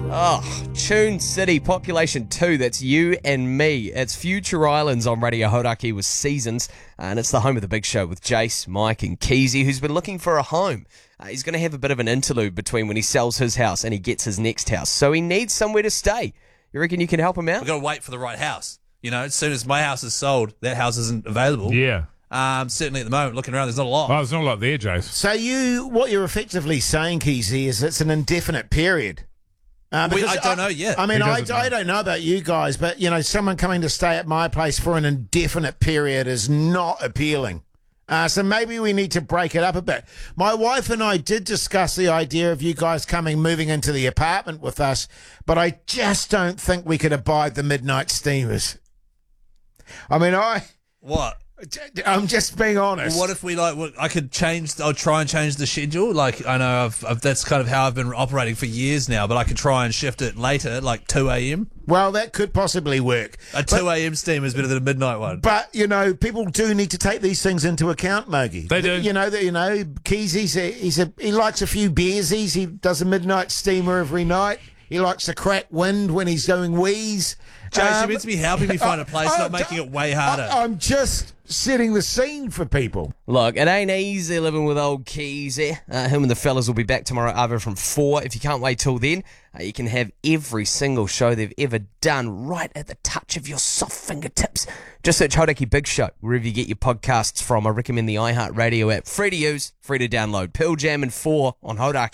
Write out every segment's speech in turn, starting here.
Oh, Tune City, population 2, that's you and me. It's Future Islands on Radio Hauraki with Seasons, and it's the home of the big show with Jace, Mike and Keezy, who's been looking for a home. He's going to have a bit of an interlude between when he sells his house and he gets his next house, so he needs somewhere to stay. You reckon you can help him out? We've got to wait for the right house. You know, as soon as my house is sold, that house isn't available. Yeah. Certainly at the moment, looking around, there's not a lot. Well, there's not a lot there, Jace. So what you're effectively saying, Keezy, is it's an indefinite period. I don't know yet. I mean, I doesn't know. don't know about you guys, but, you know, someone coming to stay at my place for an indefinite period is not appealing. So maybe we need to break it up a bit. My wife and I did discuss the idea of you guys moving into the apartment with us, but I just don't think we could abide the midnight steamers. I mean, What? I'm just being honest. Well, what if we I'll try and change the schedule. Like, I know that's kind of how I've been operating for years now, but I could try and shift it later, like 2 a.m. Well, that could possibly work. A 2 a.m. steamer is better than a midnight one. But, you know, people do need to take these things into account, Mogi. They do. You know, Keys, he likes a few beersies. He does a midnight steamer every night. He likes to crack wind when he's going wheeze. Jace, you're meant to be helping me find a place, not making it way harder. I'm just setting the scene for people. Look, it ain't easy living with old Keezy. Him and the fellas will be back tomorrow either from 4. If you can't wait till then, you can have every single show they've ever done right at the touch of your soft fingertips. Just search Hauraki Big Show wherever you get your podcasts from. I recommend the iHeartRadio app. Free to use, free to download. Pearl Jam and 4 on Hauraki.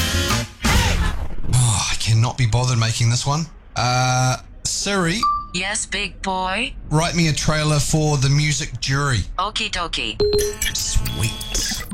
Oh, I cannot be bothered making this one. Siri. Yes, big boy. Write me a trailer for The Music Jury. Okie dokie. Sweet.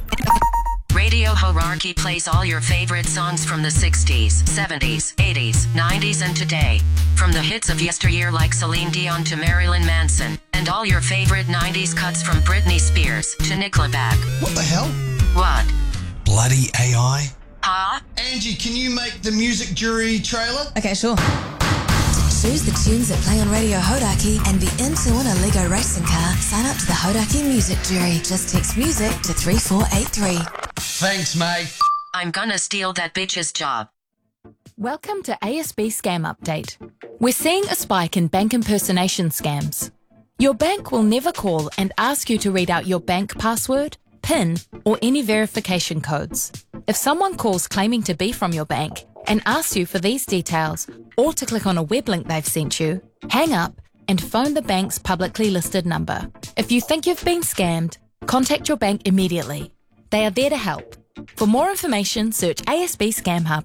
Radio Hauraki plays all your favorite songs from the 60s, 70s, 80s, 90s, and today. From the hits of yesteryear like Celine Dion to Marilyn Manson, and all your favorite 90s cuts from Britney Spears to Nickelback. What the hell? What? Bloody AI. Huh? Angie, can you make The Music Jury trailer? Okay, sure. Choose the tunes that play on Radio Hauraki and be in to win a Lego racing car. Sign up to the Hauraki Music Jury. Just text music to 3483. Thanks, mate. I'm gonna steal that bitch's job. Welcome to ASB Scam Update. We're seeing a spike in bank impersonation scams. Your bank will never call and ask you to read out your bank password, PIN, or any verification codes. If someone calls claiming to be from your bank and asks you for these details or to click on a web link they've sent you, hang up and phone the bank's publicly listed number. If you think you've been scammed, contact your bank immediately. They are there to help. For more information, search ASB Scam Hub.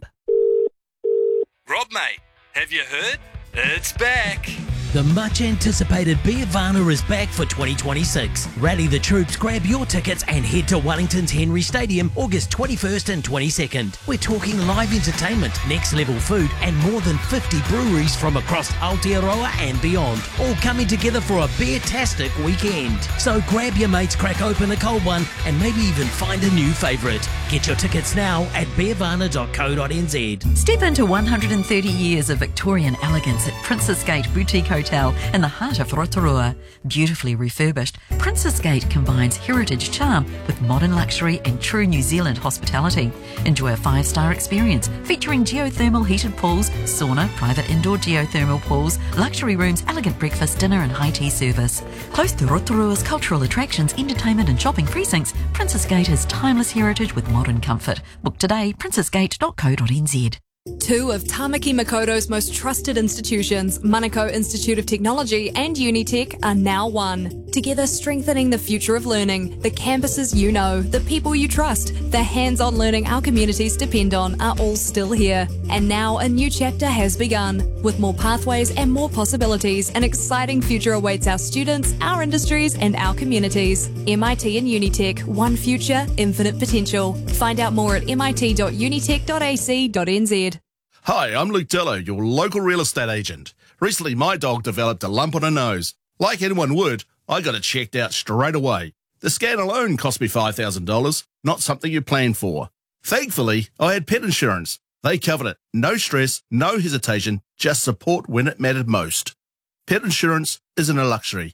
Rob, mate, have you heard? It's back. The much-anticipated Beervana is back for 2026. Rally the troops, grab your tickets and head to Wellington's Henry Stadium August 21st and 22nd. We're talking live entertainment, next-level food and more than 50 breweries from across Aotearoa and beyond, all coming together for a beer-tastic weekend. So grab your mates, crack open a cold one and maybe even find a new favourite. Get your tickets now at beervana.co.nz. Step into 130 years of Victorian elegance at Princess Gate Boutique Hotel in the heart of Rotorua. Beautifully refurbished, Princess Gate combines heritage charm with modern luxury and true New Zealand hospitality. Enjoy a 5-star experience featuring geothermal heated pools, sauna, private indoor geothermal pools, luxury rooms, elegant breakfast, dinner and high tea service. Close to Rotorua's cultural attractions, entertainment and shopping precincts, Princess Gate has timeless heritage with modern comfort. Book today, princessgate.co.nz. 2 of Tamaki Makoto's most trusted institutions, Manukau Institute of Technology and Unitec, are now one. Together strengthening the future of learning, the campuses you know, the people you trust, the hands-on learning our communities depend on are all still here. And now a new chapter has begun. With more pathways and more possibilities, an exciting future awaits our students, our industries and our communities. MIT and Unitec, one future, infinite potential. Find out more at mit.unitec.ac.nz. Hi, I'm Luke Dillo, your local real estate agent. Recently, my dog developed a lump on her nose. Like anyone would, I got it checked out straight away. The scan alone cost me $5,000, not something you plan for. Thankfully, I had pet insurance. They covered it. No stress, no hesitation, just support when it mattered most. Pet insurance isn't a luxury.